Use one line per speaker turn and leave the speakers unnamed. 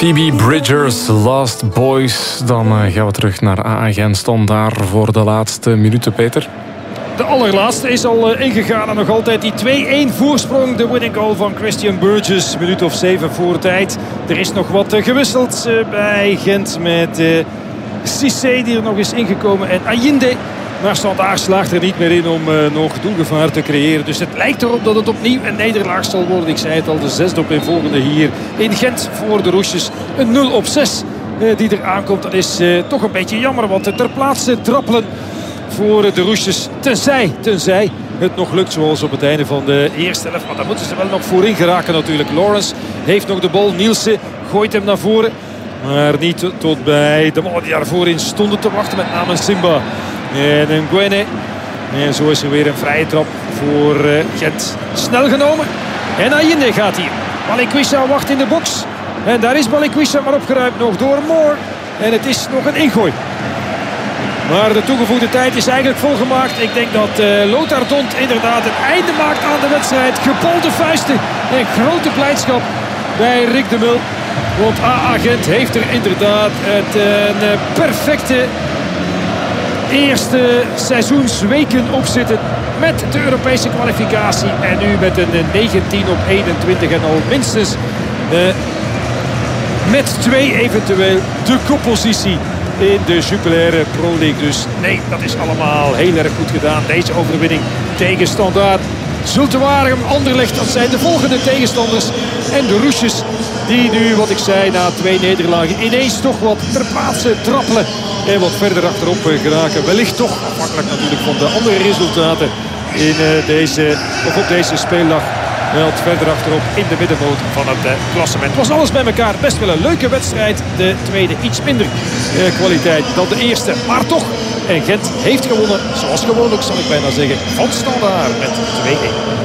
Phoebe Bridgers, Last Boys. Dan gaan we terug naar AA Gent. Stond daar voor de laatste minuten, Peter.
De allerlaatste is al ingegaan en nog altijd die 2-1 voorsprong. De winning goal van Christian Burgess. Minuut of 7 voor tijd. Er is nog wat gewisseld bij Gent met Cissé die er nog is ingekomen en Ayinde. Maar Standaard slaagt er niet meer in om nog doelgevaar te creëren. Dus het lijkt erop dat het opnieuw een nederlaag zal worden. Ik zei het al, de 6e opeenvolgende hier in Gent voor de Roesjes. Een 0-6 die er aankomt. Dat is toch een beetje jammer, want ter plaatse trappelen voor de Roesjes. Tenzij het nog lukt zoals op het einde van de eerste helft. Maar daar moeten ze wel nog voorin geraken natuurlijk. Lawrence heeft nog de bal. Nielsen gooit hem naar voren. Maar niet tot bij de mannen die daar voorin stonden te wachten. Met name Simba en Nguene. En zo is er weer een vrije trap voor Gent. Snel genomen. En Ayinde gaat hier. Balikwisha wacht in de box. En daar is Balikwisha maar opgeruimd nog door Moore. En het is nog een ingooi. Maar de toegevoegde tijd is eigenlijk volgemaakt. Ik denk dat Lothar Dont inderdaad een einde maakt aan de wedstrijd. Gebalde vuisten en grote blijdschap bij Rick de Mul. Want AA Gent heeft er inderdaad een perfecte eerste seizoensweken op zitten. Met de Europese kwalificatie. En nu met een 19 op 21 en al minstens met 2 eventueel de koppositie in de Jupiler Pro League. Dus nee, dat is allemaal heel erg goed gedaan. Deze overwinning tegen Standaard. Zulte Waregem, Anderlecht, dat zijn de volgende tegenstanders. En de Roesjes die nu, wat ik zei, na 2 nederlagen ineens toch wat ter plaatse trappelen. En wat verder achterop geraken. Wellicht toch, afhankelijk natuurlijk van de andere resultaten op deze speeldag. Wat verder achterop in de middenmoot van het klassement. Het was alles bij elkaar. Best wel een leuke wedstrijd. De tweede iets minder kwaliteit dan de eerste. Maar toch. En Gent heeft gewonnen. Zoals gewoonlijk zal ik bijna zeggen. Van Standaard met 2-1.